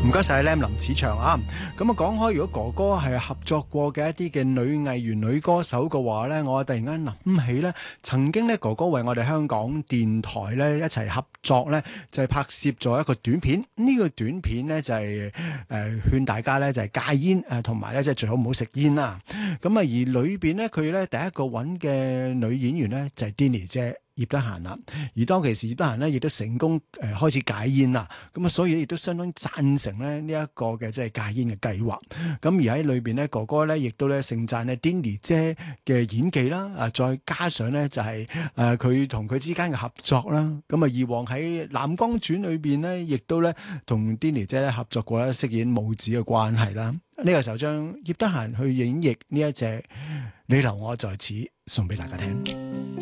唔該晒 Lam 林子祥啊！咁啊講開，如果哥哥係合作過嘅一啲嘅女藝員、女歌手嘅話咧，我突然間諗起咧，曾經咧哥哥為我哋香港電台咧一齊合作咧，就係拍攝咗一個短片。呢個短片咧就係勸大家咧就係戒煙同埋咧即係最好唔好食煙啦。咁啊而裏邊咧佢咧第一個揾嘅女演員咧就係 Denny 姐。葉德嫻啦，而當其時葉德嫻咧亦都成功開始戒煙啦，咁啊所以亦都相當贊成咧呢一個嘅即係戒煙嘅計劃。咁而喺裏邊咧哥哥咧亦都咧盛讚咧 Denny 姐嘅演技啦，再加上咧就係佢同佢之間嘅合作啦。咁啊以往喺《藍光傳》裏邊咧，亦都咧同 Denny 姐咧合作過咧飾演母子嘅關係啦。呢個時候將葉德嫻去演繹呢一隻《你留我在此》送俾大家聽。